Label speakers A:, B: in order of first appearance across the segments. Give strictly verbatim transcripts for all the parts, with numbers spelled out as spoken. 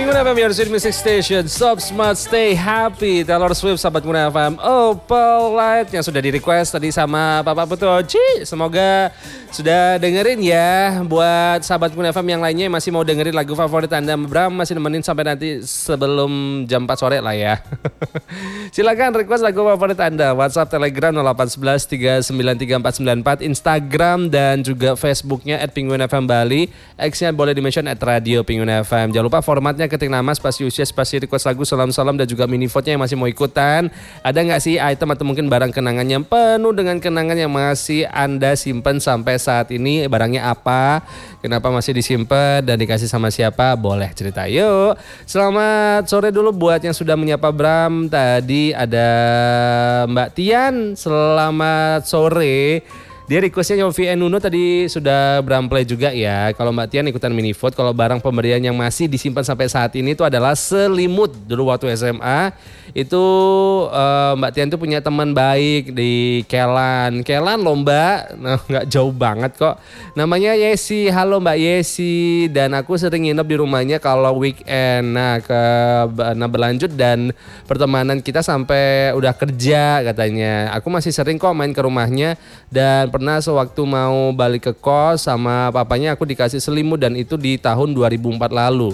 A: Pengguna F M, your city music station. Stop smart, stay happy. Taylor Swift, sahabat Pengguna F M. Opal Light yang sudah di request tadi sama Papa Putu Oci. Semoga sudah dengerin ya. Buat sahabat Pengguna F M yang lainnya masih mau dengerin lagu favorit Anda, Bram masih nemenin sampai nanti sebelum jam empat sore lah ya. Silakan request lagu favorit Anda. WhatsApp, Telegram nol delapan satu satu tiga sembilan tiga empat sembilan empat, Instagram dan juga Facebooknya at Pengguna F M Bali. X-nya boleh di-mention at Radio Pengguna F M. Jangan lupa formatnya ketik nama, spasi usia, spasi request lagu, salam-salam dan juga mini vote-nya yang masih mau ikutan. Ada nggak sih item atau mungkin barang kenangan yang penuh dengan kenangan yang masih Anda simpen sampai saat ini? Barangnya apa? Kenapa masih disimpan dan dikasih sama siapa? Boleh cerita yuk. Selamat sore dulu buat yang sudah menyapa Bram. Tadi ada Mbak Tian. Selamat sore. Dia requestnya Yofi Nuno tadi sudah Bram play juga ya. Kalau Mbak Tian ikutan mini vote. Kalau barang pemberian yang masih disimpan sampai saat ini itu adalah selimut. Dulu waktu S M A itu uh, Mbak Tian tuh punya teman baik di Kelan. Kelan loh Mbak, nah, gak jauh banget kok. Namanya Yesi. Halo Mbak Yesi. Dan aku sering nginep di rumahnya kalau weekend. Nah, ke, nah berlanjut dan pertemanan kita sampai udah kerja katanya. Aku masih sering kok main ke rumahnya. Dan pernah sewaktu mau balik ke kos sama papanya aku dikasih selimut dan itu di tahun dua ribu empat lalu.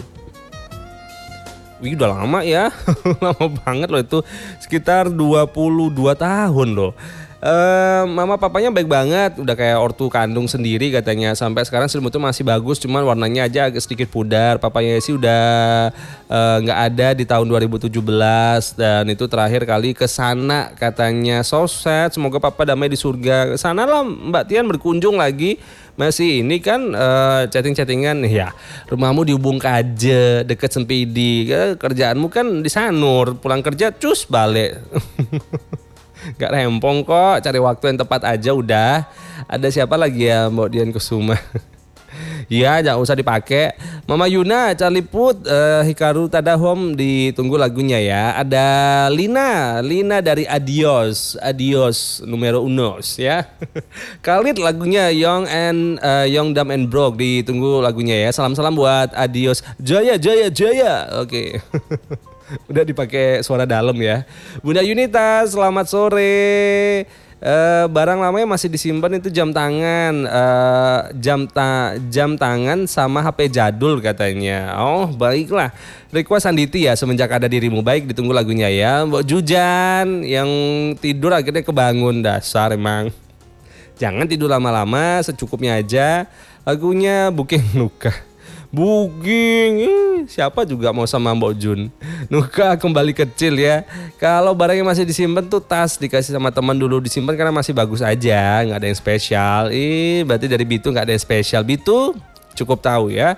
A: Wih udah lama ya, lama banget loh itu, sekitar dua puluh dua tahun loh. Uh, mama papanya baik banget, udah kayak ortu kandung sendiri katanya. Sampai sekarang selimutnya masih bagus, cuman warnanya aja agak sedikit pudar. Papanya sih udah nggak uh, ada di tahun dua ribu tujuh belas dan itu terakhir kali ke sana katanya. So sad, semoga papa damai di surga. Sana lah Mbak Tian berkunjung lagi. Masih ini kan uh, chatting-chattingan ya. Rumahmu di Ubung Kaje, deket Sempidi. Kerjaanmu kan di Sanur, pulang kerja cus balik. Gak rempong kok, cari waktu yang tepat aja udah. Ada siapa lagi ya Mbak Dian Kusuma? Ya jangan usah dipakai. Mama Yuna, Charlie Put, uh, Hikaru Tadahom ditunggu lagunya ya. Ada Lina, Lina dari Adios, Adios numero unos ya. Khalid lagunya Young and uh, Young Dumb and Broke ditunggu lagunya ya. Salam-salam buat Adios, Jaya Jaya Jaya. Oke. Okay. Udah dipakai suara dalam ya. Bunda Yunita, selamat sore. Uh, barang lamanya masih disimpan itu jam tangan, uh, jam ta jam tangan sama H P jadul katanya. Oh baiklah. Request Anditi ya, semenjak ada dirimu. Baik, ditunggu lagunya ya. Mbok Jujan yang tidur akhirnya kebangun, dasar emang. Jangan tidur lama-lama, secukupnya aja. Lagunya Bukeng Nuka. Booking, siapa juga mau sama Mbok Jun. Nuka kembali kecil ya. Kalau barangnya masih disimpan tuh tas dikasih sama teman dulu, disimpan karena masih bagus aja, nggak ada yang spesial. Ih, berarti dari Bitu nggak ada yang spesial. Bitu cukup tahu ya.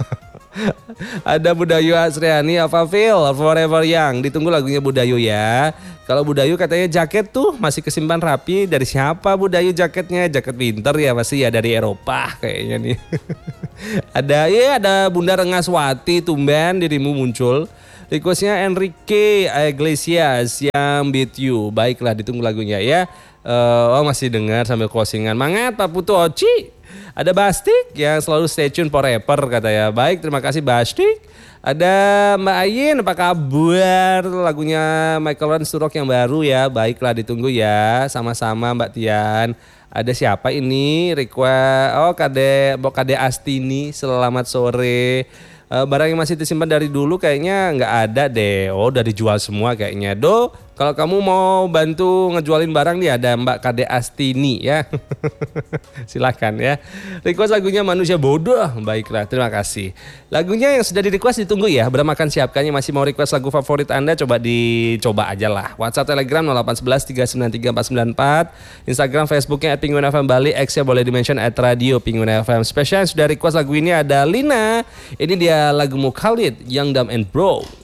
A: Ada Budayu Asriani, Afafil, Forever Young. Ditunggu lagunya Budayu ya. Kalau Budayu katanya jaket tuh masih kesimpan rapi. Dari siapa Budayu jaketnya? Jaket winter ya, masih ya dari Eropa kayaknya nih. Ada ya ada Bunda Rengaswati, tumben dirimu muncul. Requestnya Enrique Iglesias yang Beat You. Baiklah, ditunggu lagunya ya. Uh, oh masih dengar sambil closingan. Mangat Pak Putu Oci. Ada Bastik yang selalu stay tune forever katanya. Baik, terima kasih Bastik. Ada Mbak Ayin, apa kabar? Lagunya Michael Ron Sturrock yang baru ya. Baiklah, ditunggu ya. Sama-sama Mbak Tian. Ada siapa ini? Request. Oh, Kade, Mbok Kade Astini. Selamat sore. Uh, barang yang masih disimpan dari dulu kayaknya nggak ada deh. Oh, udah dijual semua kayaknya. Do, kalau kamu mau bantu ngejualin barang nih ada Mbak Kade Astini ya. Silakan ya. Request lagunya Manusia Bodoh. Baiklah, terima kasih. Lagunya yang sudah di request ditunggu ya. Bram akan siapkannya. Masih mau request lagu favorit Anda, coba dicoba aja lah. WhatsApp, Telegram nol delapan satu satu tiga sembilan tiga empat sembilan empat, Instagram, Facebooknya at Pengguna F M Bali, X-nya boleh di-mention at Radio Pengguna F M. Spesial yang sudah request lagu ini ada Lina. Ini dia lagu Khalid, Young Dumb and Broke.